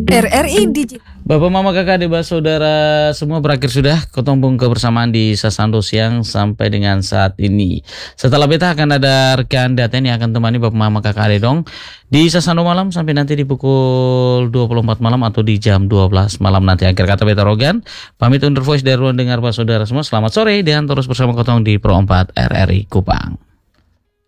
RRI Digital. Bapak, Mama, Kakak, adik, saudara semua, berakhir sudah ketumpung kebersamaan di Sasando Siang sampai dengan saat ini. Setelah beta akan ada rekan Daten yang akan temani Bapak, Mama, Kakak, adik dong di Sasando malam sampai nanti di pukul 24 malam atau di jam 12 malam nanti. Akhir kata beta Rogan pamit undur voice dari ruang dengar Bapak saudara semua. Selamat sore dan terus bersama Kotong di Pro 4 RRI Kupang.